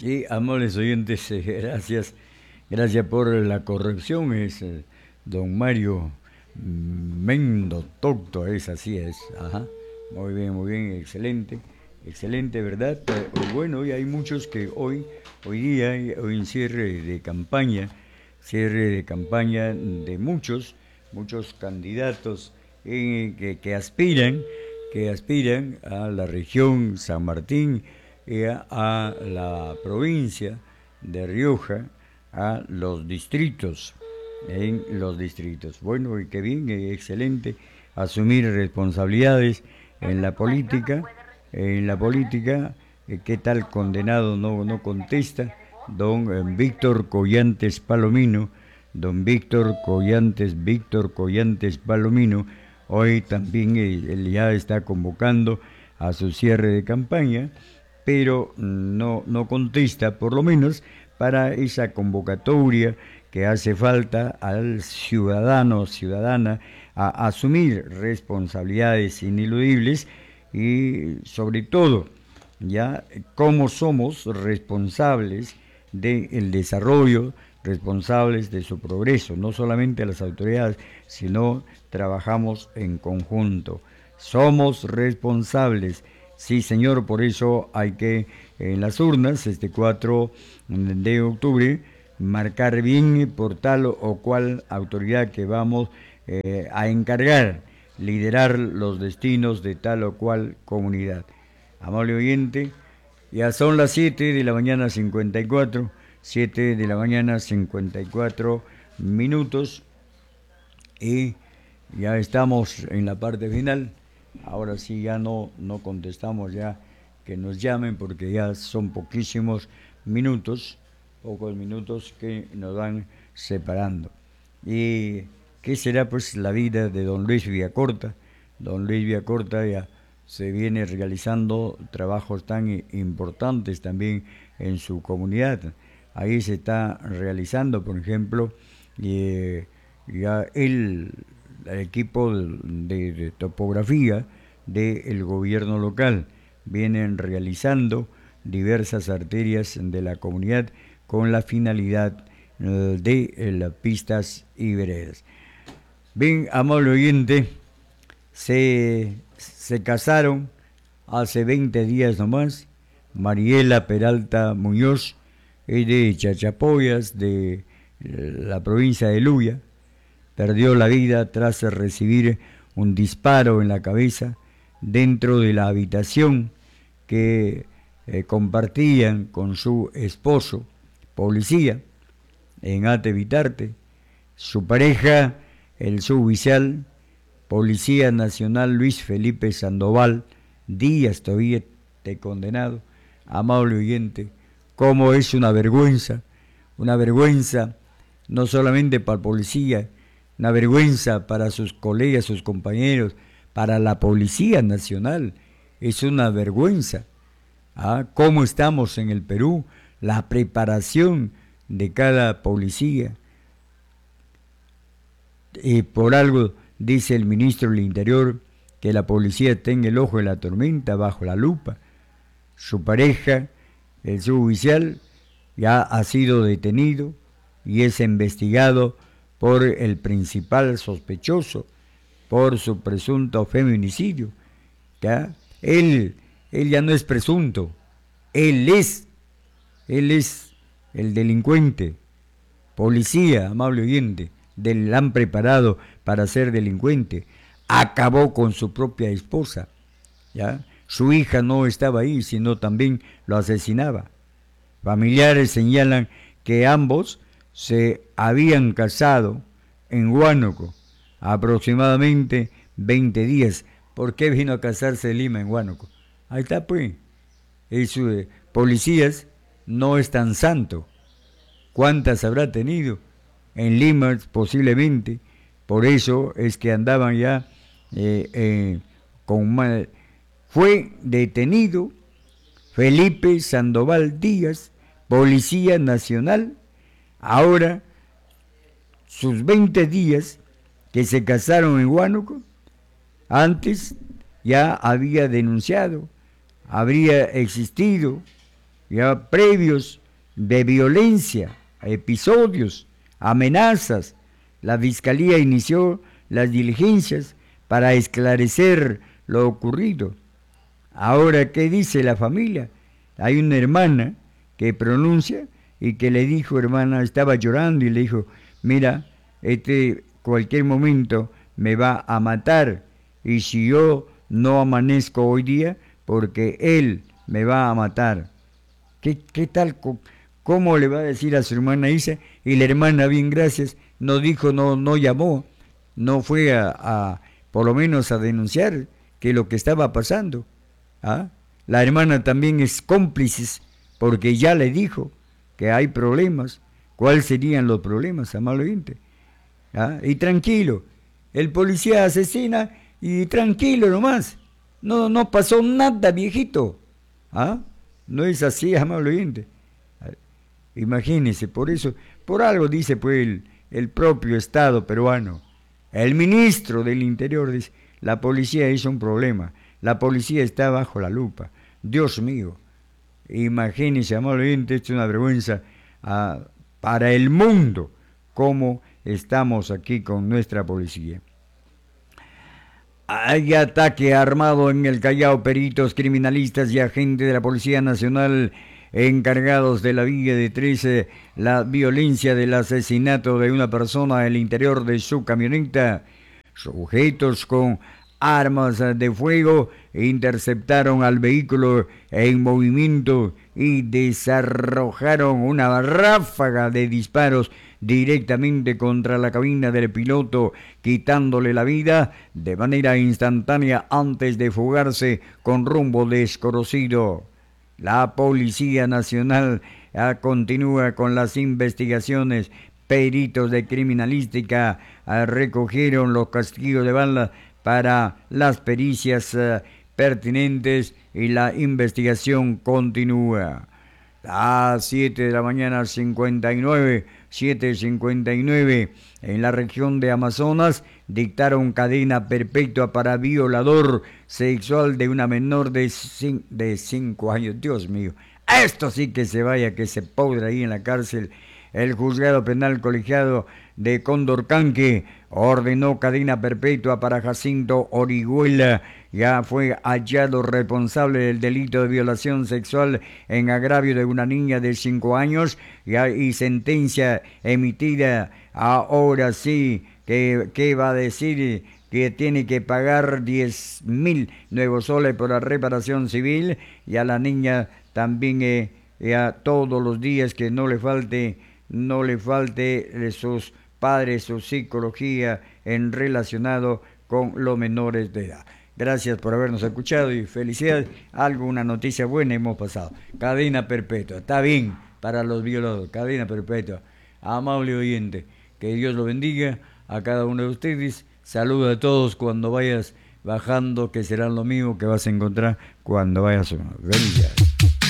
Y amables oyentes, gracias por la corrección, es don Mario Mendo Tocto, así es, ajá, muy bien, excelente, excelente, ¿verdad? Bueno, hoy hay muchos que hoy día, hoy en cierre de campaña de muchos candidatos que aspiran a la región San Martín, a la provincia de Rioja, a los distritos, en los distritos. Bueno, y qué bien, excelente, asumir responsabilidades en la política, qué tal condenado no contesta, don Víctor Collantes Palomino, Víctor Collantes Palomino, hoy también él ya está convocando a su cierre de campaña, pero no contesta, por lo menos para esa convocatoria que hace falta al ciudadana, a asumir responsabilidades ineludibles y sobre todo, ya cómo somos responsables del desarrollo, responsables de su progreso, no solamente las autoridades, sino trabajamos en conjunto. Somos responsables. Sí, señor, por eso hay que en las urnas, este 4 de octubre, marcar bien por tal o cual autoridad que vamos a encargar, liderar los destinos de tal o cual comunidad. Amable oyente, ya son las 7 de la mañana 54, 7 de la mañana 54 minutos y ya estamos en la parte final. Ahora sí ya no contestamos ya que nos llamen porque ya son pocos minutos que nos van separando. ¿Y qué será pues la vida de don Luis Villacorta? Don Luis Villacorta ya se viene realizando trabajos tan importantes también en su comunidad. Ahí se está realizando, por ejemplo, ya el equipo de topografía del gobierno local vienen realizando diversas arterias de la comunidad con la finalidad de las pistas y veredas. Bien, amable oyente, se casaron hace 20 días nomás Mariela Peralta Muñoz, es de Chachapoyas, de la provincia de Luya, perdió la vida tras recibir un disparo en la cabeza dentro de la habitación que compartían con su esposo, policía, en Ate Vitarte. Su pareja, el suboficial, Policía Nacional Luis Felipe Sandoval Díaz, todavía te condenado, amable oyente, cómo es una vergüenza no solamente para el policía, una vergüenza para sus colegas, sus compañeros, para la Policía Nacional, es una vergüenza. ¿Cómo estamos en el Perú? La preparación de cada policía. Por algo dice el ministro del Interior que la policía tenga el ojo de la tormenta bajo la lupa. Su pareja, el suboficial, ya ha sido detenido y es investigado por el principal sospechoso por su presunto feminicidio. ¿Ya? Él ya no es presunto, él es el delincuente. Policía, amable oyente, la han preparado para ser delincuente. Acabó con su propia esposa, ¿ya? Su hija no estaba ahí, sino también lo asesinaba. Familiares señalan que ambos se habían casado en Huánuco aproximadamente 20 días. ¿Por qué vino a casarse de Lima en Huánuco? Ahí está pues. Policías no es tan santo. ¿Cuántas habrá tenido? En Lima posiblemente. Por eso es que andaban ya fue detenido Felipe Sandoval Díaz, Policía Nacional. Ahora, sus 20 días que se casaron en Huánuco, antes ya había denunciado, habría existido ya previos de violencia, episodios, amenazas. La fiscalía inició las diligencias para esclarecer lo ocurrido. Ahora, ¿qué dice la familia? Hay una hermana que pronuncia y que le dijo, hermana, estaba llorando y le dijo, mira, cualquier momento me va a matar y si yo no amanezco hoy día, porque él me va a matar. ¿Qué tal? ¿Cómo le va a decir a su hermana Isa? Y la hermana, bien gracias, no dijo, no llamó, no fue por lo menos a denunciar que lo que estaba pasando. ¿Ah? La hermana también es cómplice porque ya le dijo que hay problemas. ¿Cuáles serían los problemas, amable oyente? ¿Ah? Y tranquilo, el policía asesina y tranquilo nomás. No pasó nada, viejito. ¿Ah? No es así, amable oyente. Imagínese, por algo dice pues el propio Estado peruano, el ministro del Interior dice, la policía es un problema, la policía está bajo la lupa. Dios mío, imagínese, amable oyente, esto es una vergüenza para el mundo, cómo estamos aquí con nuestra policía. Hay ataque armado en el Callao, peritos, criminalistas y agentes de la Policía Nacional encargados de la Villa de 13, la violencia del asesinato de una persona en el interior de su camioneta. Sujetos con armas de fuego interceptaron al vehículo en movimiento y desarrojaron una ráfaga de disparos directamente contra la cabina del piloto, quitándole la vida de manera instantánea antes de fugarse con rumbo desconocido. La Policía Nacional continúa con las investigaciones. Peritos de criminalística recogieron los casquillos de bala para las pericias pertinentes y la investigación continúa. A 7 de la mañana 59, 7:59, en la región de Amazonas, dictaron cadena perpetua para violador sexual de una menor de 5 años. Dios mío, esto sí que se vaya, que se pudra ahí en la cárcel. El juzgado penal colegiado de Condorcanqui ordenó cadena perpetua para Jacinto Orihuela. Ya fue hallado responsable del delito de violación sexual en agravio de una niña de 5 años y sentencia emitida. Ahora sí, ¿qué va a decir? Que tiene que pagar 10.000 nuevos soles por la reparación civil y a la niña también a todos los días que no le falte sus padres su psicología en relacionado con los menores de edad. Gracias por habernos escuchado y felicidades. Alguna noticia buena hemos pasado. Cadena perpetua. Está bien para los violadores. Cadena perpetua. Amable oyente, que Dios lo bendiga a cada uno de ustedes. Saluda a todos cuando vayas bajando, que será lo mismo que vas a encontrar cuando vayas a... Bendiciones.